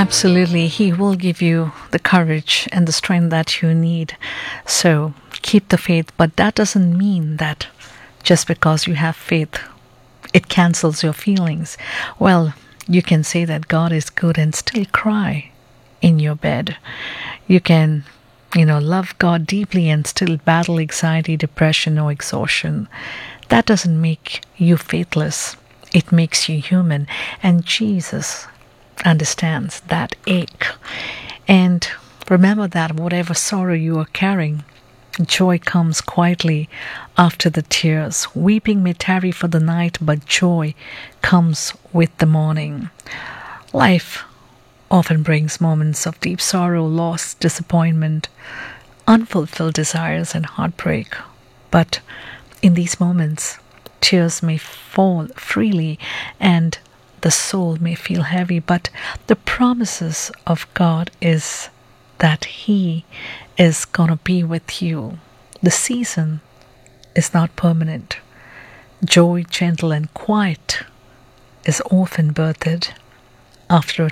Absolutely. He will give you the courage and the strength that you need. So keep the faith. But that doesn't mean that just because you have faith, it cancels your feelings. Well, you can say that God is good and still cry in your bed. You can, love God deeply and still battle anxiety, depression, or exhaustion. That doesn't make you faithless. It makes you human. And Jesus understands that ache. And remember that whatever sorrow you are carrying, joy comes quietly after the tears. Weeping may tarry for the night, but joy comes with the morning. Life often brings moments of deep sorrow, loss, disappointment, unfulfilled desires, and heartbreak. But in these moments, tears may fall freely and the soul may feel heavy, but the promises of God is that He is going to be with you. The season is not permanent. Joy, gentle and quiet, is often birthed after a